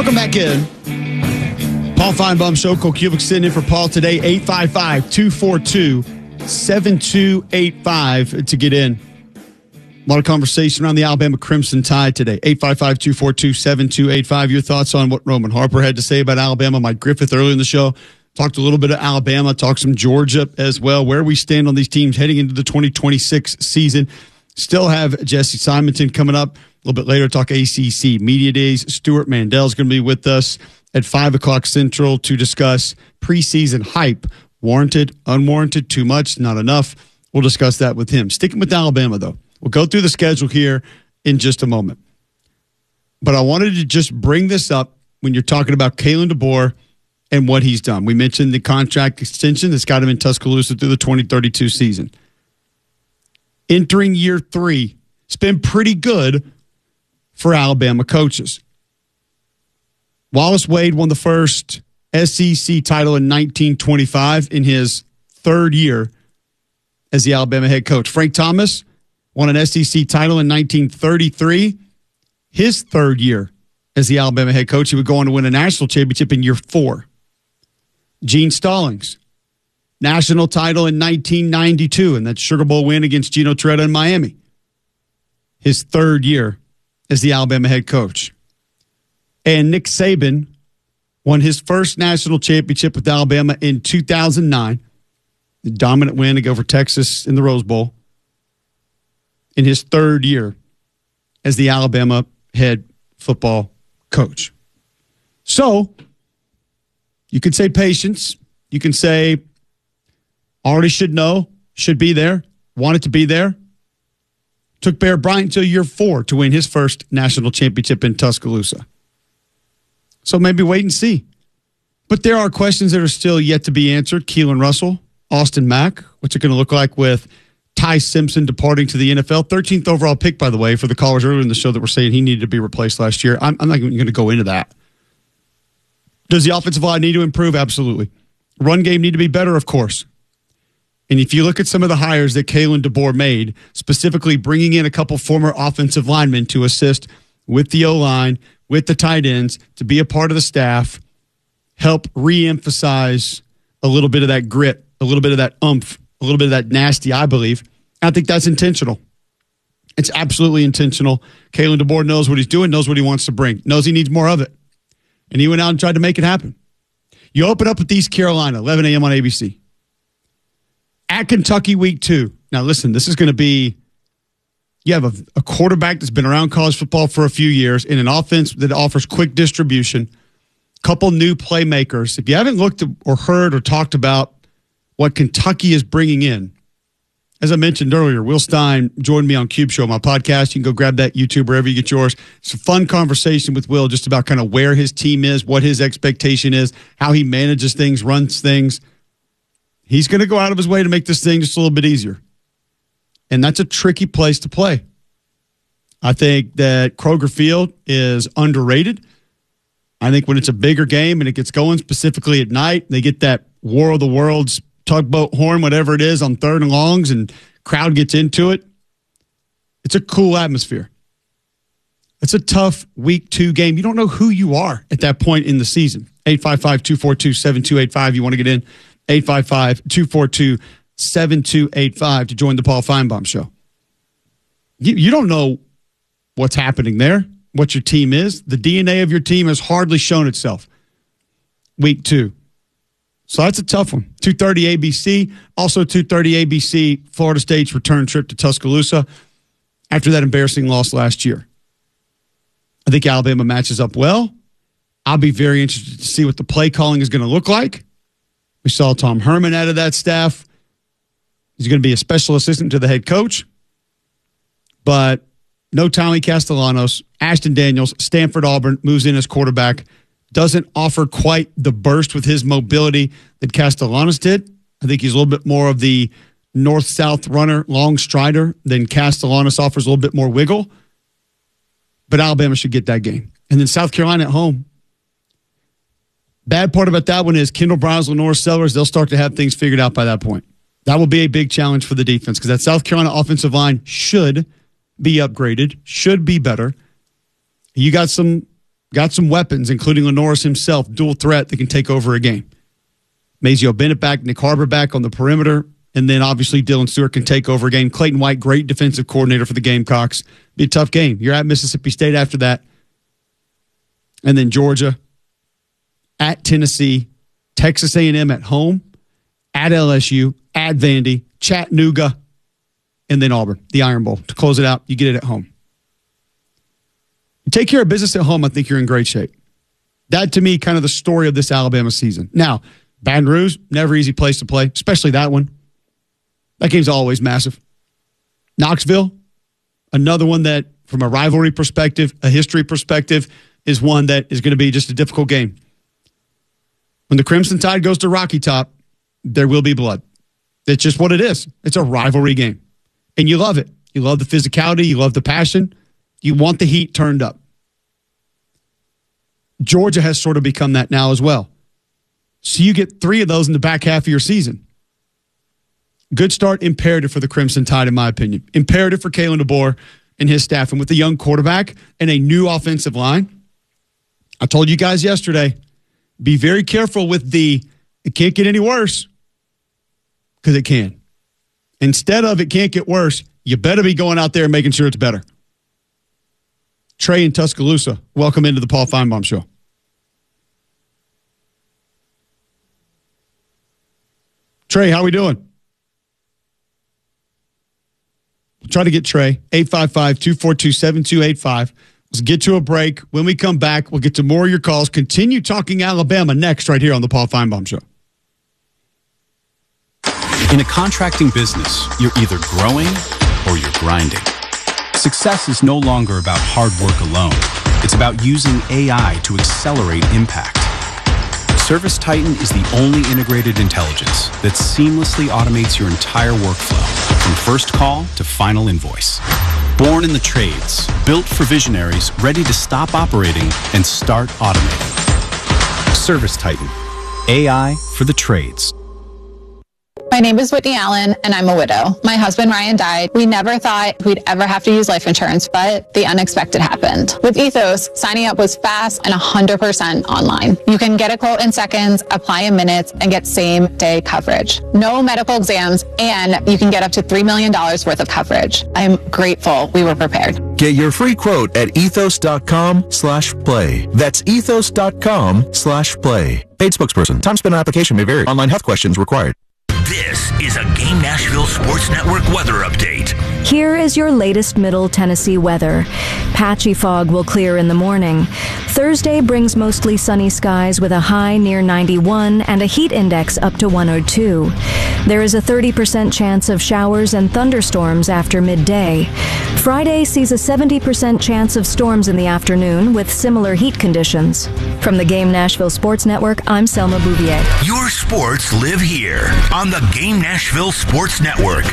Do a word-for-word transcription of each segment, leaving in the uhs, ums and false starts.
Welcome back in. Paul Feinbaum Show. Cole Cubic sitting in for Paul today. eight five five, two four two, seven two eight five to get in. A lot of conversation around the Alabama Crimson Tide today. eight five five, two four two, seven two eight five. Your thoughts on what Roman Harper had to say about Alabama. Mike Griffith earlier in the show talked a little bit of Alabama, talked some Georgia as well. Where we stand on these teams heading into the twenty twenty-six season. Still have Jesse Simonton coming up a little bit later. Talk A C C Media Days. Stuart Mandel is going to be with us at five o'clock Central to discuss preseason hype. Warranted, unwarranted, too much, not enough. We'll discuss that with him. Sticking with Alabama, though. We'll go through the schedule here in just a moment. But I wanted to just bring this up when you're talking about Kalen DeBoer and what he's done. We mentioned the contract extension that's got him in Tuscaloosa through the twenty thirty-two season. Entering year three, it's been pretty good for Alabama coaches. Wallace Wade won the first S E C title in nineteen twenty-five in his third year as the Alabama head coach. Frank Thomas won an S E C title in nineteen thirty-three, his third year as the Alabama head coach. He would go on to win a national championship in year four. Gene Stallings, national title in nineteen ninety-two, and that Sugar Bowl win against Gino Torretta in Miami. His third year as the Alabama head coach. And Nick Saban won his first national championship with Alabama in two thousand nine. The dominant win over Texas in the Rose Bowl. In his third year as the Alabama head football coach. So, you could say patience. You can say already should know, should be there, wanted to be there. Took Bear Bryant until year four to win his first national championship in Tuscaloosa. So maybe wait and see. But there are questions that are still yet to be answered. Keelan Russell, Austin Mack, what's it going to look like with Ty Simpson departing to the N F L? thirteenth overall pick, by the way, for the callers earlier in the show that were saying he needed to be replaced last year. I'm, I'm not even going to go into that. Does the offensive line need to improve? Absolutely. Run game need to be better, of course. And if you look at some of the hires that Kalen DeBoer made, specifically bringing in a couple former offensive linemen to assist with the O-line, with the tight ends, to be a part of the staff, help re-emphasize a little bit of that grit, a little bit of that oomph, a little bit of that nasty, I believe. I think that's intentional. It's absolutely intentional. Kalen DeBoer knows what he's doing, knows what he wants to bring, knows he needs more of it. And he went out and tried to make it happen. You open up with East Carolina, eleven a.m. on A B C. At Kentucky, week two. Now, listen, this is going to be, you have a, a quarterback that's been around college football for a few years in an offense that offers quick distribution, couple new playmakers. If you haven't looked at or heard or talked about what Kentucky is bringing in, as I mentioned earlier, Will Stein joined me on Cube Show, my podcast. You can go grab that YouTube wherever you get yours. It's a fun conversation with Will just about kind of where his team is, what his expectation is, how he manages things, runs things. He's going to go out of his way to make this thing just a little bit easier. And that's a tricky place to play. I think that Kroger Field is underrated. I think when it's a bigger game and it gets going specifically at night, they get that War of the Worlds tugboat horn, whatever it is, on third and longs, and crowd gets into it. It's a cool atmosphere. It's a tough week two game. You don't know who you are at that point in the season. eight five five, two four two, seven two eight five. You want to get in? eight five five, two four two, seven two eight five to join the Paul Feinbaum Show. You, you don't know what's happening there, what your team is. The D N A of your team has hardly shown itself. Week two. So that's a tough one. two thirty A B C. Also two thirty A B C, Florida State's return trip to Tuscaloosa after that embarrassing loss last year. I think Alabama matches up well. I'll be very interested to see what the play calling is going to look like. We saw Tom Herman out of that staff. He's going to be a special assistant to the head coach. But no Tommy Castellanos. Ashton Daniels, Stanford Auburn, moves in as quarterback. Doesn't offer quite the burst with his mobility that Castellanos did. I think he's a little bit more of the north-south runner, long strider than Castellanos offers a little bit more wiggle. But Alabama should get that game. And then South Carolina at home. Bad part about that one is Kendall Browns, Lenore Sellers, they'll start to have things figured out by that point. That will be a big challenge for the defense because that South Carolina offensive line should be upgraded, should be better. You got some Got some weapons, including Lenoris himself, dual threat that can take over a game. Mazeo Bennett back, Nick Harbor back on the perimeter, and then obviously Dylan Stewart can take over a game. Clayton White, great defensive coordinator for the Gamecocks. Be a tough game. You're at Mississippi State after that. And then Georgia, at Tennessee, Texas A and M at home, at L S U, at Vandy, Chattanooga, and then Auburn, the Iron Bowl. To close it out, you get it at home. You take care of business at home, I think you're in great shape. That, to me, kind of the story of this Alabama season. Now, Baton Rouge, never easy place to play, especially that one. That game's always massive. Knoxville, another one that, from a rivalry perspective, a history perspective, is one that is going to be just a difficult game. When the Crimson Tide goes to Rocky Top, there will be blood. It's just what it is. It's a rivalry game. And you love it. You love the physicality. You love the passion. You want the heat turned up. Georgia has sort of become that now as well. So you get three of those in the back half of your season. Good start, imperative for the Crimson Tide, in my opinion. Imperative for Kalen DeBoer and his staff. And with a young quarterback and a new offensive line, I told you guys yesterday, be very careful with the, it can't get any worse, because it can. Instead of it can't get worse, you better be going out there and making sure it's better. Trey in Tuscaloosa, welcome into the Paul Feinbaum Show. Trey, how we doing? We'll try to get Trey, eight five five, two four two, seven two eight five. Let's get to a break. When we come back, we'll get to more of your calls. Continue talking Alabama next right here on the Paul Feinbaum Show. In a contracting business, you're either growing or you're grinding. Success is no longer about hard work alone. It's about using A I to accelerate impact. ServiceTitan is the only integrated intelligence that seamlessly automates your entire workflow, from first call to final invoice. Born in the trades, built for visionaries ready to stop operating and start automating. ServiceTitan, A I for the trades. My name is Whitney Allen, and I'm a widow. My husband, Ryan, died. We never thought we'd ever have to use life insurance, but the unexpected happened. With Ethos, signing up was fast and one hundred percent online. You can get a quote in seconds, apply in minutes, and get same-day coverage. No medical exams, and you can get up to three million dollars worth of coverage. I'm grateful we were prepared. Get your free quote at ethos.com slash play. That's ethos.com slash play. Paid spokesperson. Time spent on application may vary. Online health questions required. This is a Game Nashville Sports Network weather update. Here is your latest Middle Tennessee weather. Patchy fog will clear in the morning. Thursday brings mostly sunny skies with a high near ninety-one and a heat index up to one oh two. There is a thirty percent chance of showers and thunderstorms after midday. Friday sees a seventy percent chance of storms in the afternoon with similar heat conditions. From the Game Nashville Sports Network, I'm Selma Bouvier. Your sports live here on the Game Nashville Sports Network.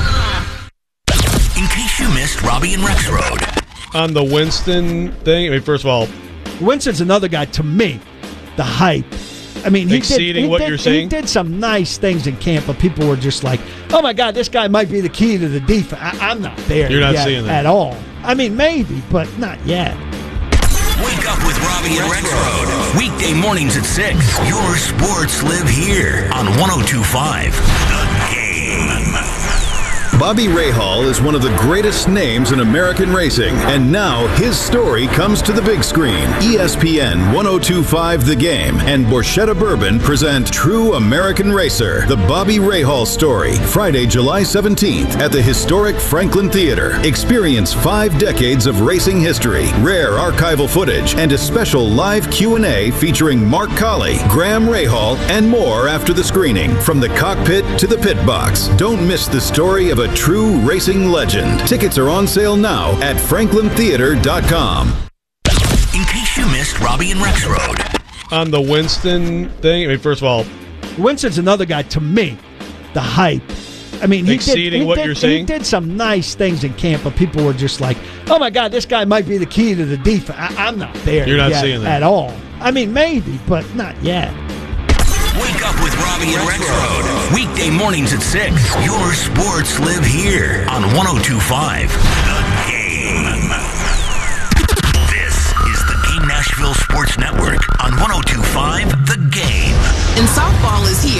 In case you missed Robbie and Rexroad. On the Winston thing, I mean, first of all, Winston's another guy, to me, the hype. I mean, he exceeding did, he what did, you're saying? He did some nice things in camp, but people were just like, oh, my God, this guy might be the key to the defense. I, I'm not there You're not yet seeing that at all. I mean, maybe, but not yet. Wake up with Robbie and Rexroad. Weekday mornings at six. Your sports live here on one oh two point five. The Game. Bobby Rahal is one of the greatest names in American racing, and now his story comes to the big screen. E S P N one oh two point five The Game and Borchetta Bourbon present True American Racer, the Bobby Rahal story, Friday, July seventeenth at the historic Franklin Theater. Experience five decades of racing history, rare archival footage, and a special live Q and A featuring Mark Colley, Graham Rahal, and more after the screening. From the cockpit to the pit box, don't miss the story of a true racing legend. Tickets are on sale now at franklin theater dot com. In case you missed Robbie and Rexroad. On the Winston thing, I mean, first of all, Winston's another guy, to me, the hype. I mean, he exceeding did, he what did, you're saying? He did some nice things in camp, but people were just like, oh, my God, this guy might be the key to the defense. I, I'm not there You're not yet seeing that at all. I mean, maybe, but not yet. Wake up with Robbie and Rexroad. Weekday mornings at six. Your sports live here on one oh two point five. The Game. This is the Game Nashville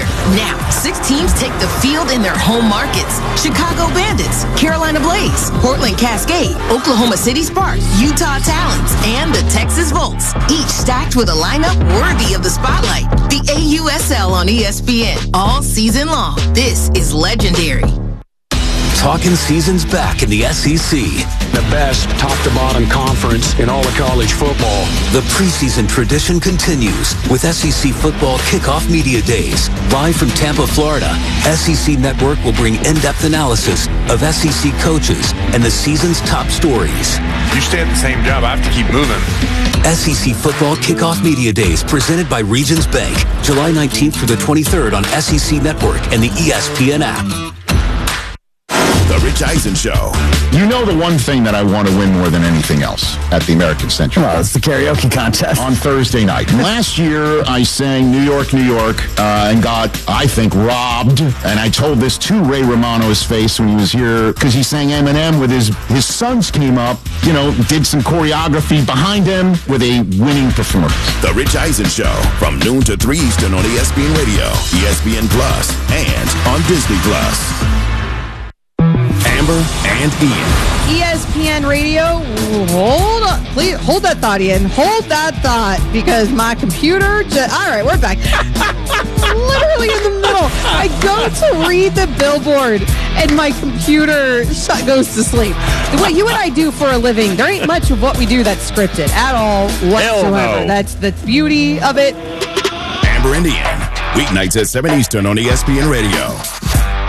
year. Now, six teams take the field in their home markets. Chicago Bandits, Carolina Blaze, Portland Cascade, Oklahoma City Sparks, Utah Talons, and the Texas Volts, each stacked with a lineup worthy of the spotlight. The A U S L on E S P N all season long. This is legendary. Talking season's back in the S E C. The best top-to-bottom conference in all of college football. The preseason tradition continues with S E C Football Kickoff Media Days. Live from Tampa, Florida, S E C Network will bring in-depth analysis of S E C coaches and the season's top stories. You stay at the same job, I have to keep moving. S E C Football Kickoff Media Days presented by Regions Bank. July nineteenth through the twenty-third on S E C Network and the E S P N app. The Rich Eisen Show. You know the one thing that I want to win more than anything else at the American Century? Well, it's the karaoke contest. On Thursday night. Last year, I sang New York, New York, uh, and got, I think, robbed. And I told this to Ray Romano's face when he was here, because he sang Eminem with his, his sons came up, you know, did some choreography behind him with a winning performance. The Rich Eisen Show, from noon to three Eastern on E S P N Radio, E S P N Plus, and on Disney Plus. Amber and Ian. E S P N Radio, hold on, please hold that thought, Ian. Hold that thought, because my computer just, all right, we're back. Literally in the middle. I go to read the billboard and my computer goes to sleep. What you and I do for a living, there ain't much of what we do that's scripted at all whatsoever. No. That's the beauty of it. Amber and Ian, weeknights at seven Eastern on E S P N Radio.